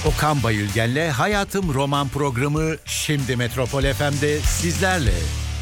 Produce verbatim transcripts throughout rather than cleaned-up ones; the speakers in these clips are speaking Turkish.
Okan Bayülgen'le Hayatım Roman programı şimdi Metropol F M'de sizlerle.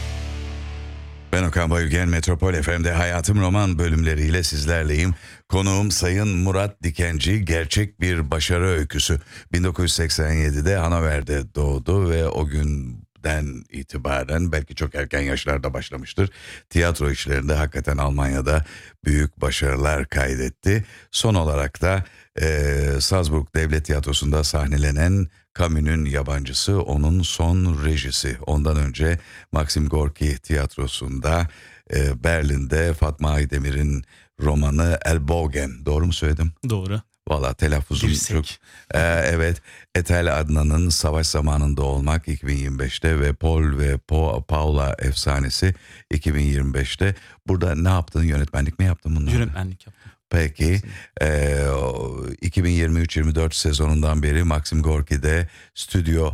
Ben Okan Bayülgen, Metropol F M'de Hayatım Roman bölümleriyle sizlerleyim. Konuğum Sayın Murat Dikenci, gerçek bir başarı öyküsü. bin dokuz yüz seksen yedide Hannover'de doğdu ve o günden itibaren, belki çok erken yaşlarda başlamıştır, tiyatro işlerinde hakikaten Almanya'da büyük başarılar kaydetti. Son olarak da e, Salzburg Devlet Tiyatrosu'nda sahnelenen Camus'un Yabancısı onun son rejisi. Ondan önce Maxim Gorki Tiyatrosu'nda, e, Berlin'de Fatma Aydemir'in romanı Ellbogen. Doğru mu söyledim? Doğru. Valla telaffuzum Dirsek. çok. Ee, evet. Etel Adnan'ın Savaş Zamanında Olmak iki bin yirmi beşte ve Paul ve po, Paula Efsanesi iki bin yirmi beşte. Burada ne yaptın? Yönetmenlik mi yaptın bunları? Yönetmenlik yaptım. Peki. Ee, iki bin yirmi üç yirmi dört sezonundan beri Maxim Gorki'de Stüdyo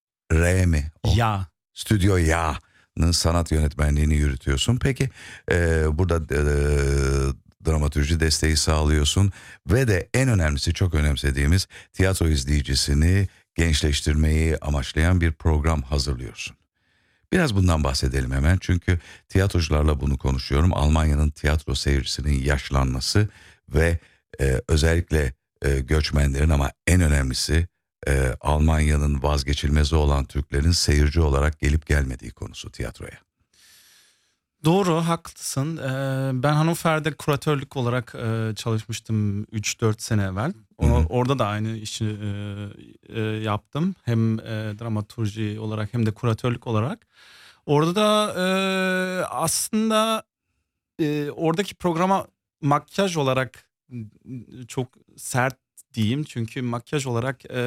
R mi? O? Ya. Stüdyo Ya'nın sanat yönetmenliğini yürütüyorsun. Peki e, burada e, dramatürji desteği sağlıyorsun ve de en önemlisi, çok önemsediğimiz, tiyatro izleyicisini gençleştirmeyi amaçlayan bir program hazırlıyorsun. Biraz bundan bahsedelim hemen, çünkü tiyatrocularla bunu konuşuyorum. Almanya'nın tiyatro seyircisinin yaşlanması ve e, özellikle e, göçmenlerin, ama en önemlisi e, Almanya'nın vazgeçilmezi olan Türklerin seyirci olarak gelip gelmediği konusu tiyatroya. Doğru, haklısın. Ee, ben Hannover'de kuratörlük olarak e, çalışmıştım üç dört sene evvel. O, orada da aynı işi e, e, yaptım. Hem e, dramaturji olarak hem de kuratörlük olarak. Orada da e, aslında e, oradaki programa makyaj olarak çok sert diyeyim. Çünkü makyaj olarak e,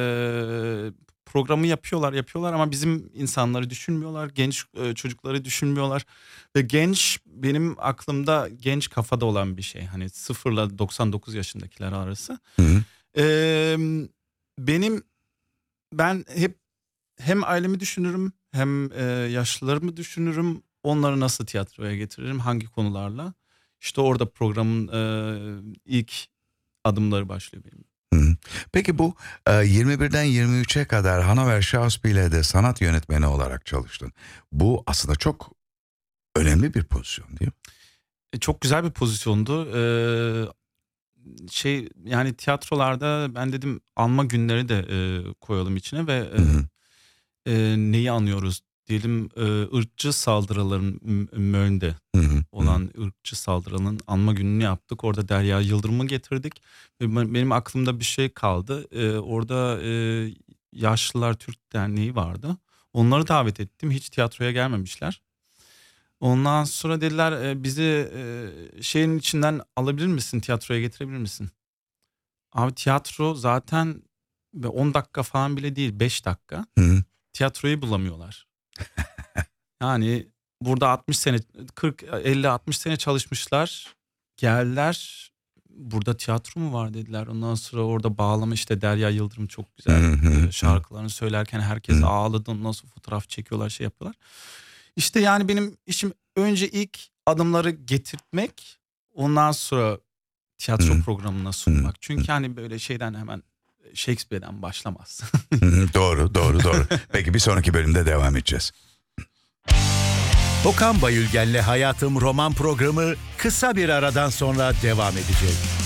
programı yapıyorlar yapıyorlar ama bizim insanları düşünmüyorlar. Genç e, çocukları düşünmüyorlar. Ve genç, benim aklımda genç kafada olan bir şey. Hani sıfırla doksan dokuz yaşındakiler arası. Hı hı. Ee, benim ben hep hem ailemi düşünürüm hem e, yaşlılarımı düşünürüm. Onları nasıl tiyatroya getiririm, hangi konularla. İşte orada programın e, ilk adımları başlıyor benim. Hı. Peki bu e, yirmi birden yirmi üçe kadar Hannover Schauspiel'de sanat yönetmeni olarak çalıştın. Bu aslında çok önemli bir pozisyon, değil mi? E, çok güzel bir pozisyondu. Ee, şey yani tiyatrolarda ben dedim anma günleri de e, koyalım içine ve e, Hı hı. e, neyi anıyoruz diyelim, e, ırkçı saldırıların Möln'de Hı hı. olan ırkçı saldırının anma gününü yaptık. Orada Derya Yıldırım'ı getirdik. Ve benim aklımda bir şey kaldı. E, orada e, Yaşlılar Türk Derneği vardı. Onları davet ettim. Hiç tiyatroya gelmemişler. Ondan sonra dediler e, bizi e, şeyin içinden alabilir misin, tiyatroya getirebilir misin? Abi tiyatro zaten on dakika falan bile değil, beş dakika. Hı hı. Tiyatroyu bulamıyorlar. Yani burada altmış sene, kırk elli altmış sene çalışmışlar. Geldiler, burada tiyatro mu var dediler. Ondan sonra orada bağlama, işte Derya Yıldırım çok güzel Hı hı. e, şarkılarını söylerken herkes Hı. ağladı. Ondan sonra fotoğraf çekiyorlar, şey yapıyorlar. İşte yani benim işim önce ilk adımları getirtmek, ondan sonra tiyatro Hı. programına sunmak. Çünkü hani böyle şeyden, hemen Shakespeare'den başlamaz. Hı hı. Doğru, doğru, doğru. Peki bir sonraki bölümde devam edeceğiz. Okan Bayülgen'le Hayatım Roman programı kısa bir aradan sonra devam edecek.